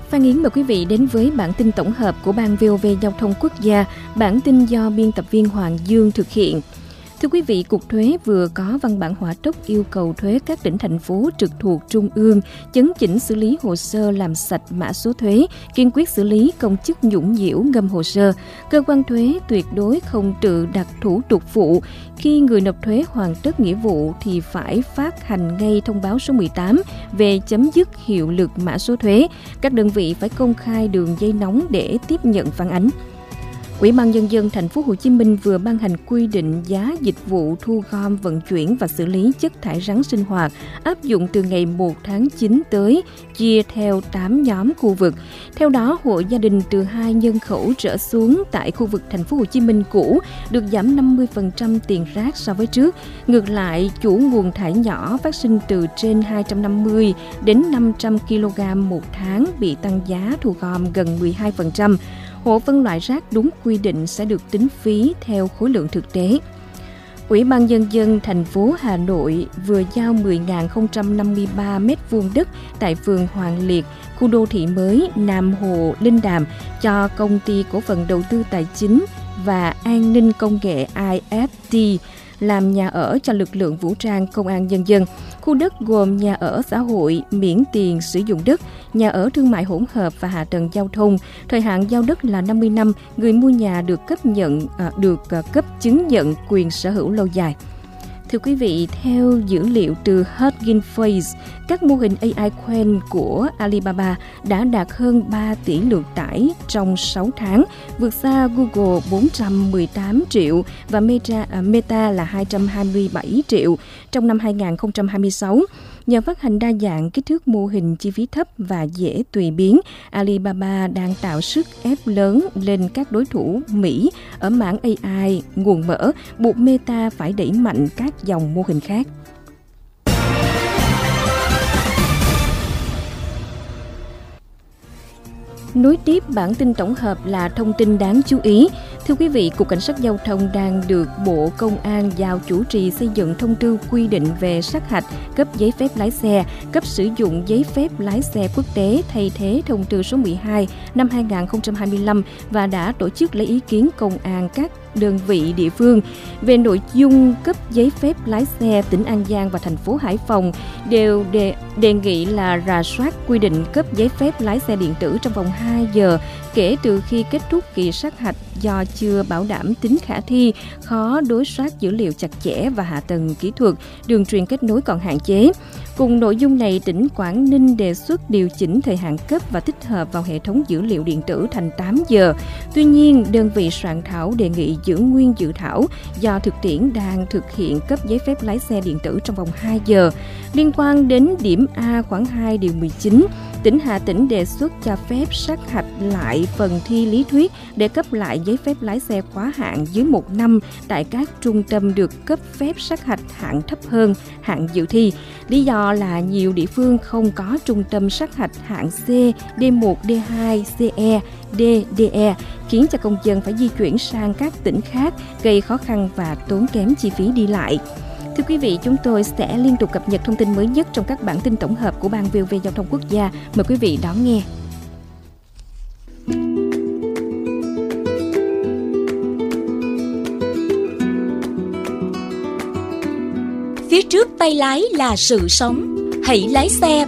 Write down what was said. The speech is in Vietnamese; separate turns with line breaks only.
Phan Yến mời quý vị đến với bản tin tổng hợp của Ban VOV Giao thông Quốc gia, bản tin do biên tập viên Hoàng Dương thực hiện. Thưa quý vị, Cục Thuế vừa có văn bản hỏa tốc yêu cầu thuế các tỉnh, thành phố trực thuộc Trung ương chấn chỉnh xử lý hồ sơ làm sạch mã số thuế, kiên quyết xử lý công chức nhũng nhiễu ngâm hồ sơ. Cơ quan thuế tuyệt đối không tự đặt thủ tục phụ. Khi người nộp thuế hoàn tất nghĩa vụ thì phải phát hành ngay thông báo số 18 về chấm dứt hiệu lực mã số thuế. Các đơn vị phải công khai đường dây nóng để tiếp nhận phản ánh. Ủy ban Nhân dân thành phố Hồ Chí Minh vừa ban hành quy định giá dịch vụ thu gom, vận chuyển và xử lý chất thải rắn sinh hoạt áp dụng từ ngày 1 tháng 9 tới, chia theo 8 nhóm khu vực. Theo đó, hộ gia đình từ 2 nhân khẩu trở xuống tại khu vực thành phố Hồ Chí Minh cũ được giảm 50% tiền rác so với trước. Ngược lại, chủ nguồn thải nhỏ phát sinh từ trên 250 đến 500 kg một tháng bị tăng giá thu gom gần 12%. Hộ phân loại rác đúng quy định sẽ được tính phí theo khối lượng thực tế. Ủy ban Nhân dân thành phố Hà Nội vừa giao 10.053 m2 đất tại phường Hoàng Liệt, khu đô thị mới Nam Hồ Linh Đàm cho công ty cổ phần đầu tư tài chính và an ninh công nghệ IFT làm nhà ở cho lực lượng vũ trang Công an Nhân dân. Khu đất gồm nhà ở xã hội miễn tiền sử dụng đất, nhà ở thương mại hỗn hợp và hạ tầng giao thông. Thời hạn giao đất là 50 năm, người mua nhà được cấp chứng nhận quyền sở hữu lâu dài. Thưa quý vị, theo dữ liệu từ Hugging Face, các mô hình AI quen của Alibaba đã đạt hơn 3 tỷ lượt tải trong 6 tháng, vượt xa Google 418 triệu và Meta là 227 triệu trong năm 2026. Nhờ phát hành đa dạng, kích thước mô hình, chi phí thấp và dễ tùy biến, Alibaba đang tạo sức ép lớn lên các đối thủ Mỹ ở mảng AI nguồn mở, buộc Meta phải đẩy mạnh các dòng mô hình khác. Nối tiếp bản tin tổng hợp là thông tin đáng chú ý. Thưa quý vị, Cục Cảnh sát Giao thông đang được Bộ Công an giao chủ trì xây dựng thông tư quy định về sát hạch, cấp giấy phép lái xe, cấp sử dụng giấy phép lái xe quốc tế thay thế thông tư số 12 năm 2025 và đã tổ chức lấy ý kiến công an các đơn vị địa phương. Về nội dung cấp giấy phép lái xe, tỉnh An Giang và thành phố Hải Phòng đều đề nghị là rà soát quy định cấp giấy phép lái xe điện tử trong vòng 2 giờ kể từ khi kết thúc kỳ sát hạch do chưa bảo đảm tính khả thi, khó đối soát dữ liệu chặt chẽ và hạ tầng kỹ thuật, đường truyền kết nối còn hạn chế. Cùng nội dung này, tỉnh Quảng Ninh đề xuất điều chỉnh thời hạn cấp và tích hợp vào hệ thống dữ liệu điện tử thành 8 giờ. Tuy nhiên, đơn vị soạn thảo đề nghị giữ nguyên dự thảo do thực tiễn đang thực hiện cấp giấy phép lái xe điện tử trong vòng 2 giờ. Liên quan đến điểm A khoản 2 điều 19, tỉnh Hà Tĩnh đề xuất cho phép sát hạch lại phần thi lý thuyết để cấp lại giấy phép lái xe quá hạn dưới 1 năm tại các trung tâm được cấp phép sát hạch hạng thấp hơn hạng dự thi. Lý do là nhiều địa phương không có trung tâm sát hạch hạng C, D1, D2, CE, D, DE, khiến cho công dân phải di chuyển sang các tỉnh khác, gây khó khăn và tốn kém chi phí đi lại. Thưa quý vị, chúng tôi sẽ liên tục cập nhật thông tin mới nhất trong các bản tin tổng hợp của Ban VOV Giao thông Quốc gia. Mời quý vị đón nghe.
Phía trước tay lái là sự sống. Hãy lái xe